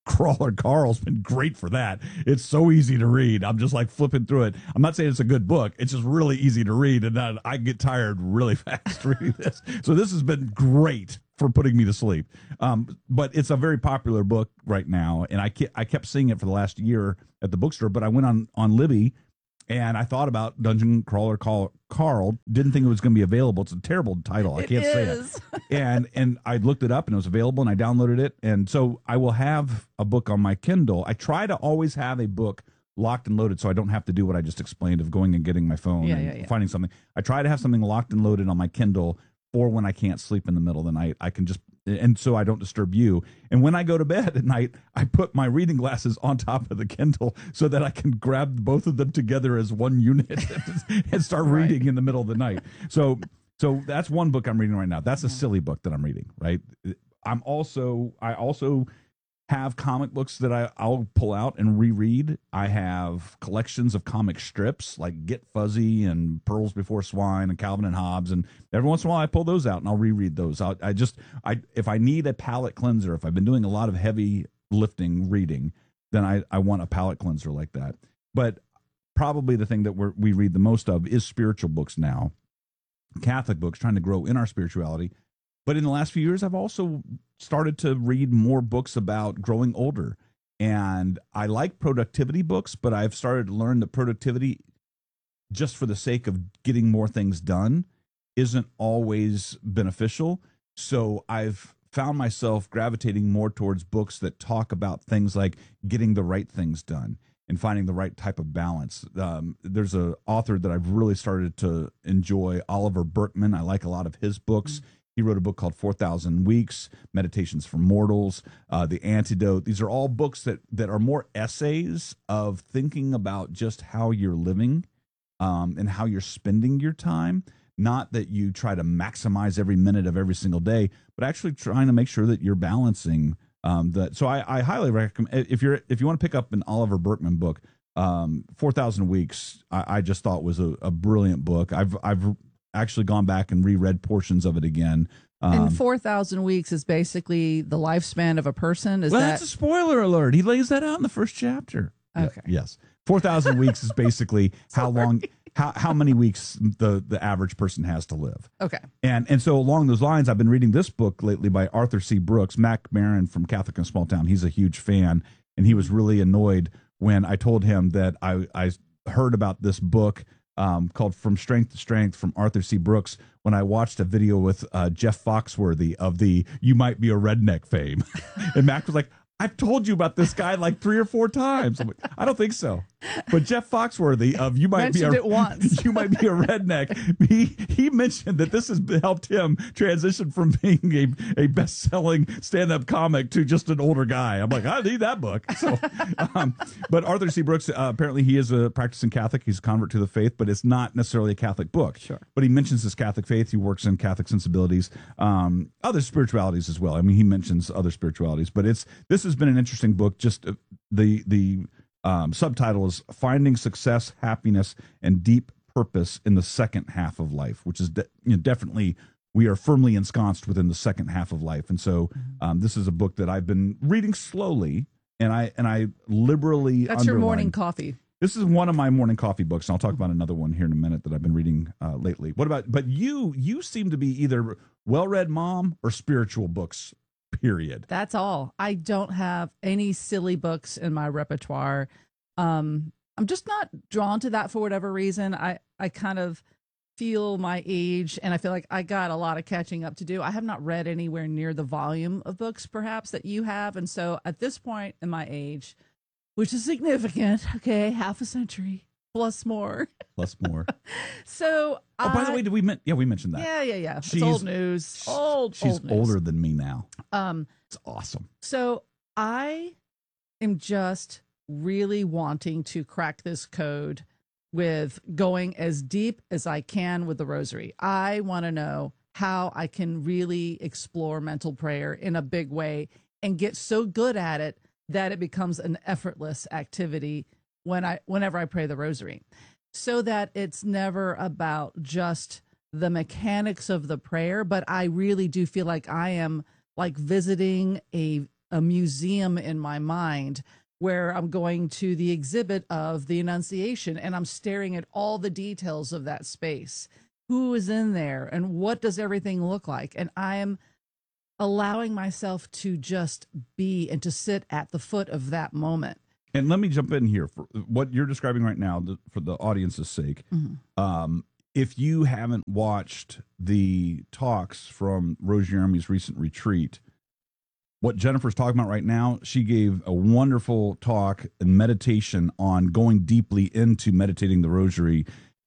Crawler Carl's been great for that. It's so easy to read. I'm just like flipping through it. I'm not saying it's a good book. It's just really easy to read, and I, I get tired really fast reading this. So this has been great for putting me to sleep. Um, but it's a very popular book right now, and I ke- I kept seeing it for the last year at the bookstore. But I went on on Libby, and I thought about Dungeon Crawler Carl. Carl didn't think it was going to be available. It's a terrible title. I can't It say is. it. And and I looked it up, and it was available, and I downloaded it. And so I will have a book on my Kindle. I try to always have a book locked and loaded so I don't have to do what I just explained of going and getting my phone Yeah, and yeah, yeah. finding something. I try to have something locked and loaded on my Kindle for when I can't sleep in the middle of the night. I can just, and so I don't disturb you. And when I go to bed at night, I put my reading glasses on top of the Kindle so that I can grab both of them together as one unit and start Right. reading in the middle of the night. So, so that's one book I'm reading right now. That's a silly book that I'm reading, right? I'm also, I also have comic books that I, I'll pull out and reread. I have collections of comic strips like Get Fuzzy and Pearls Before Swine and Calvin and Hobbes, and every once in a while I pull those out and I'll reread those. I'll, I just, I if I need a palate cleanser, if I've been doing a lot of heavy lifting reading, then I, I want a palate cleanser like that. But probably the thing that we're, we read the most of is spiritual books now, Catholic books, trying to grow in our spirituality. But in the last few years, I've also started to read more books about growing older. And I like productivity books, but I've started to learn that productivity, just for the sake of getting more things done, isn't always beneficial. So I've found myself gravitating more towards books that talk about things like getting the right things done and finding the right type of balance. Um, there's an author that I've really started to enjoy, Oliver Burkeman. I like a lot of his books. Mm-hmm. He wrote a book called four thousand Weeks, Meditations for Mortals, uh, The Antidote. These are all books that, that are more essays of thinking about just how you're living um, and how you're spending your time. Not that you try to maximize every minute of every single day, but actually trying to make sure that you're balancing um, that. So I, I highly recommend, if you're if you want to pick up an Oliver Burkeman book, um, four thousand Weeks, I, I just thought was a, a brilliant book. I've I've actually gone back and reread portions of it again. Um, and four thousand weeks is basically the lifespan of a person. Is well, that that's a spoiler alert. He lays that out in the first chapter. Okay. Yeah, yes. four thousand weeks is basically how long, how, how many weeks the, the average person has to live. Okay. And and so along those lines, I've been reading this book lately by Arthur C. Brooks. Mac Maron from Catholic in a Small Town, he's a huge fan, and he was really annoyed when I told him that I, I heard about this book Um, called From Strength to Strength from Arthur C. Brooks when I watched a video with uh, Jeff Foxworthy of the You Might Be a Redneck fame. And Mac was like, I've told you about this guy like three or four times. I'm like, I don't think so. But Jeff Foxworthy of You Might Mentioned Be a it once. You Might Be a Redneck. He he mentioned that this has helped him transition from being a, a best-selling stand-up comic to just an older guy. I'm like, I need that book. So, um, but Arthur C. Brooks, uh, apparently he is a practicing Catholic. He's a convert to the faith, but it's not necessarily a Catholic book. Sure. But he mentions his Catholic faith. He works in Catholic sensibilities, um, other spiritualities as well. I mean, he mentions other spiritualities, but it's this has been an interesting book. Just uh, the the um, subtitle is Finding Success, Happiness, and Deep Purpose in the Second Half of Life, which is de- you know, definitely we are firmly ensconced within the second half of life. And so um, this is a book that I've been reading slowly, and I and I liberally That's your underline. morning coffee. This is one of my morning coffee books, and I'll talk about another one here in a minute that I've been reading uh, lately. What about, but you, you seem to be either well-read mom or spiritual books, period. That's all. I don't have any silly books in my repertoire. Um, I'm just not drawn to that for whatever reason. I, I kind of feel my age, and I feel like I got a lot of catching up to do. I have not read anywhere near the volume of books, perhaps, that you have. And so at this point in my age, which is significant, okay, half a century plus more. Plus more. So, oh, by the I- way, did we men- yeah, we mentioned that. yeah, yeah, yeah. She's- it's old news. Old, She's old news. older than me now. Um, It's awesome. So I am just really wanting to crack this code with going as deep as I can with the rosary. I want to know how I can really explore mental prayer in a big way and get so good at it that it becomes an effortless activity when I whenever I pray the rosary, so that it's never about just the mechanics of the prayer, but I really do feel like I am like visiting a a museum in my mind where I'm going to the exhibit of the Annunciation and I'm staring at all the details of that space. Who is in there and what does everything look like? And I am allowing myself to just be and to sit at the foot of that moment. And let me jump in here for what you're describing right now, for the audience's sake. Mm-hmm. Um, if you haven't watched the talks from Rose Jeremy's recent retreat, what Jennifer's talking about right now, she gave a wonderful talk and meditation on going deeply into meditating the rosary,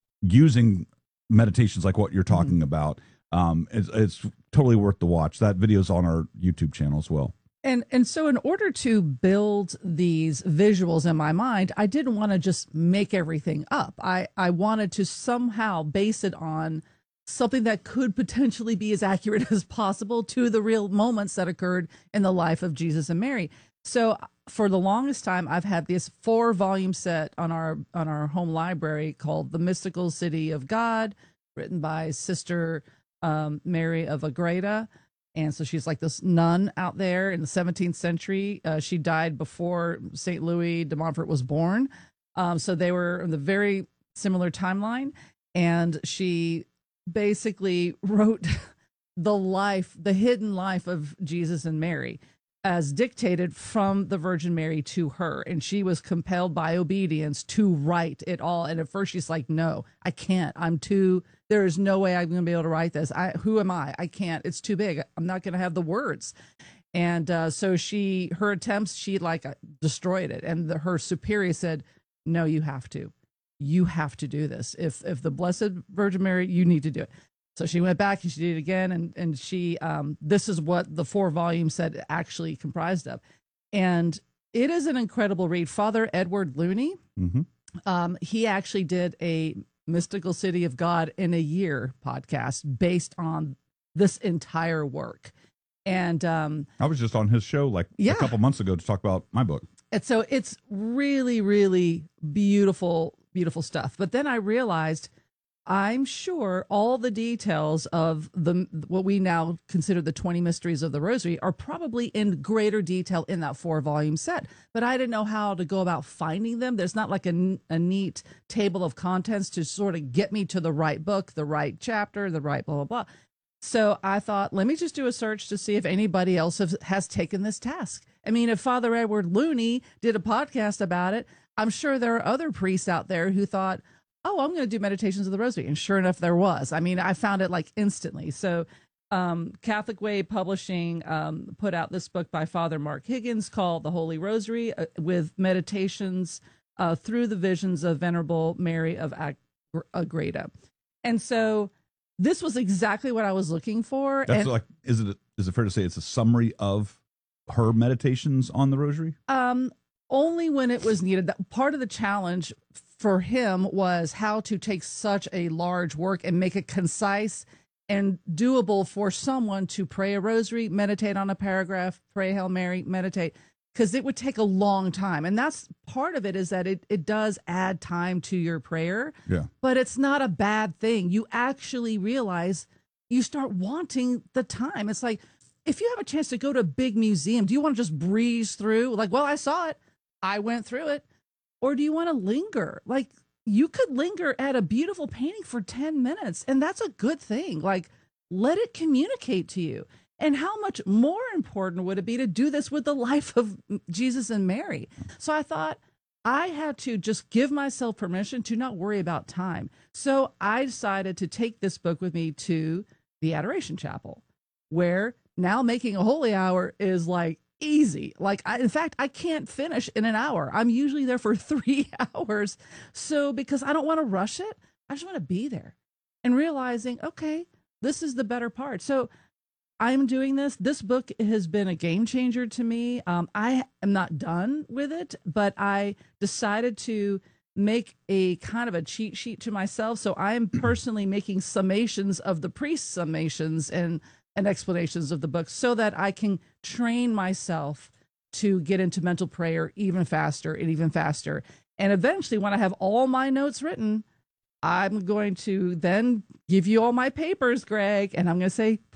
using meditations like what you're talking mm-hmm. about. Um, it's, it's totally worth the watch. That video's on our YouTube channel as well. And and so in order to build these visuals in my mind, I didn't want to just make everything up. I, I wanted to somehow base it on something that could potentially be as accurate as possible to the real moments that occurred in the life of Jesus and Mary. So for the longest time, I've had this four volume set on our on our home library called The Mystical City of God, written by Sister um, Mary of Agreda. And so she's like this nun out there in the seventeenth century. Uh, she died before Saint Louis de Montfort was born. Um, so they were in the very similar timeline. And she basically wrote the life, the hidden life of Jesus and Mary as dictated from the Virgin Mary to her. And she was compelled by obedience to write it all. And at first she's like, no, I can't. I'm too, there is no way I'm going to be able to write this. I, who am I? I can't. It's too big. I'm not going to have the words. And uh, so she, her attempts, she like destroyed it. And the, her superior said, no, you have to. You have to do this. If if the Blessed Virgin Mary, you need to do it. So she went back and she did it again. And, and she, um, this is what the four volume set actually comprised of. And it is an incredible read. Father Edward Looney, mm-hmm. um, he actually did a Mystical City of God in a Year podcast based on this entire work. And um, I was just on his show like yeah. a couple months ago to talk about my book. And so it's really, really beautiful, beautiful stuff. But then I realized I'm sure all the details of the what we now consider the twenty mysteries of the Rosary are probably in greater detail in that four volume set. But I didn't know how to go about finding them. There's not like a, a neat table of contents to sort of get me to the right book, the right chapter, the right blah, blah, blah. So I thought, let me just do a search to see if anybody else has, has taken this task. I mean, if Father Edward Looney did a podcast about it, I'm sure there are other priests out there who thought, oh, I'm going to do Meditations of the Rosary. And sure enough, there was. I mean, I found it like instantly. So um, Catholic Way Publishing um, put out this book by Father Mark Higgins called The Holy Rosary uh, with meditations uh, through the visions of Venerable Mary of Ag- Agreda. And so this was exactly what I was looking for. That's and, like, is it, is it fair to say it's a summary of her meditations on the Rosary? Um, only when it was needed. That part of the challenge for him was how to take such a large work and make it concise and doable for someone to pray a rosary, meditate on a paragraph, pray Hail Mary, meditate, because it would take a long time. And that's part of it, is that it, it does add time to your prayer, yeah. but it's not a bad thing. You actually realize you start wanting the time. It's like, if you have a chance to go to a big museum, do you want to just breeze through? Like, well, I saw it, I went through it. Or do you want to linger? Like, you could linger at a beautiful painting for ten minutes, and that's a good thing. Like, let it communicate to you. And how much more important would it be to do this with the life of Jesus and Mary? So I thought I had to just give myself permission to not worry about time. So I decided to take this book with me to the Adoration Chapel, where now making a holy hour is like easy. Like, I, in fact, I can't finish in an hour. I'm usually there for three hours. So because I don't want to rush it, I just want to be there and realizing, okay, this is the better part. So I'm doing this. This book has been a game changer to me. Um, I am not done with it, but I decided to make a kind of a cheat sheet to myself. So I'm personally making summations of the priest's summations and and explanations of the book so that I can train myself to get into mental prayer even faster and even faster. And eventually, when I have all my notes written, I'm going to then give you all my papers, Greg, and I'm going to say,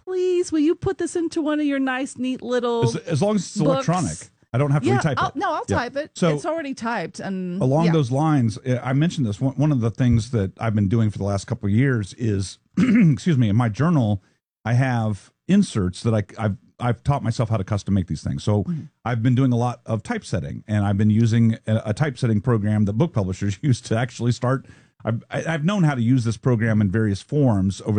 please, will you put this into one of your nice, neat little As, as long as it's books? electronic. I don't have to Yeah, retype I'll, it. no, I'll Yeah. type it. So it's already typed. And along yeah. those lines, I mentioned this. One, one of the things that I've been doing for the last couple of years is, excuse me, in my journal, I have inserts that I, I've I've taught myself how to custom make these things. So mm-hmm. I've been doing a lot of typesetting, and I've been using a, a typesetting program that book publishers use to actually start. I've I've known how to use this program in various forms over